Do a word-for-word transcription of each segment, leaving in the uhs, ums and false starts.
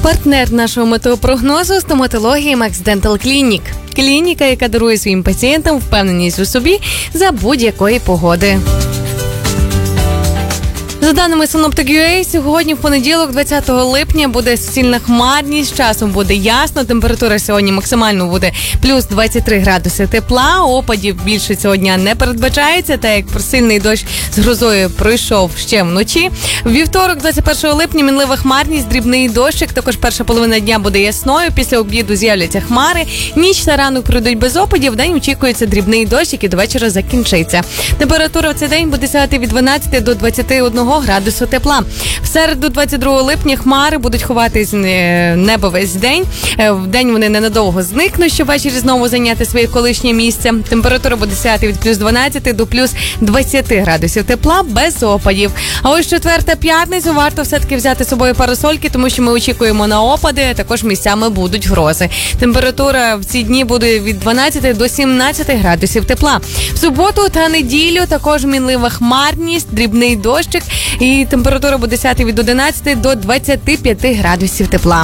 Партнер нашого метеопрогнозу – стоматологія Max Dental Clinic. Клініка, яка дарує своїм пацієнтам впевненість у собі за будь-якої погоди. За даними Synoptic.ua, сьогодні в понеділок, двадцятого липня, буде суцільна хмарність, часом буде ясно, температура сьогодні максимально буде плюс двадцять три градуси тепла, опадів більше цього дня не передбачається, так як сильний дощ з грозою пройшов ще вночі. В вівторок, двадцять першого липня, мінлива хмарність, дрібний дощик, також перша половина дня буде ясною, після обіду з'являться хмари, ніч та ранок пройдуть без опадів, вдень очікується дрібний дощ, який до вечора закінчиться. Температура в цей день буде сягати від дванадцяти до двадцяти одного градусу тепла. В середу, двадцять другого липня, хмари будуть ховати з неба весь день. В день вони ненадовго зникнуть, щоб ввечері знову зайняти своє колишнє місце. Температура буде сягати від плюс дванадцяти до плюс двадцяти градусів тепла без опадів. А ось четверта п'ятницю варто все-таки взяти з собою парасольки, тому що ми очікуємо на опади, а також місцями будуть грози. Температура в ці дні буде від дванадцяти до сімнадцяти градусів тепла. В суботу та неділю також мінлива хмарність, дрібний дощик, і температура буде сягати від одинадцяти до двадцяти п'яти градусів тепла.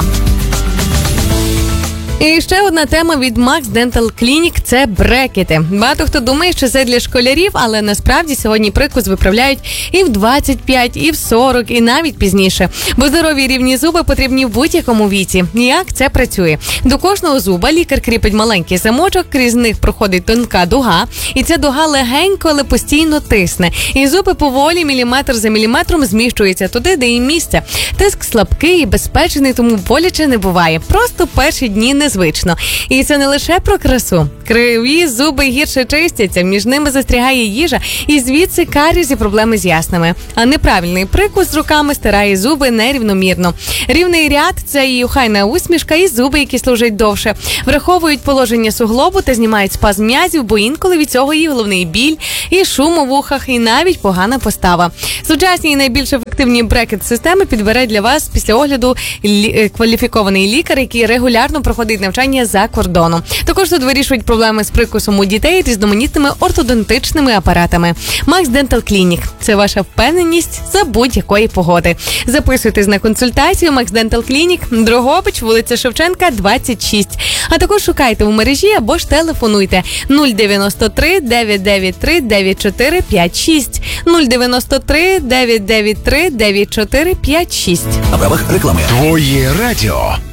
І ще одна тема від Max Dental Clinic – це брекети. Багато хто думає, що це для школярів, але насправді сьогодні прикус виправляють і в двадцять п'ять, і в сорок, і навіть пізніше. Бо здорові рівні зуби потрібні в будь-якому віці. Як це працює? До кожного зуба лікар кріпить маленький замочок, крізь них проходить тонка дуга, і ця дуга легенько, але постійно тисне. І зуби поволі, міліметр за міліметром, зміщуються туди, де їм місце. Тиск слабкий і безпечний, тому боляче не буває. Просто перші дні не звично. І це не лише про красу. Криві зуби гірше чистяться, між ними застрягає їжа, і звідси карієс і проблеми з яснами. А неправильний прикус з руками стирає зуби нерівномірно. Рівний ряд – це і охайна усмішка, і зуби, які служать довше. Враховують положення суглобу та знімають спазм м'язів, бо інколи від цього і головний біль, і шум у вухах, і навіть погана постава. Сучасні і найбільш ефективні брекет-системи підбере для вас після огляду лі- кваліфікований лікар, який регулярно проходить навчання за кордоном. Також тут вирішують проблеми з прикусом у дітей різноманітними ортодонтичними апаратами. Max Dental Clinic – це ваша впевненість за будь-якої погоди. Записуйтесь на консультацію Max Dental Clinic, Дрогобич, вулиця Шевченка, двадцять шість. А також шукайте у мережі або ж телефонуйте нуль дев'яносто три дев'ять дев'ять три дев'ять чотири п'ять шість нуль дев'яносто три дев'ять дев'ять три дев'ять чотири п'ять шість. На правах реклами. Твоє радіо.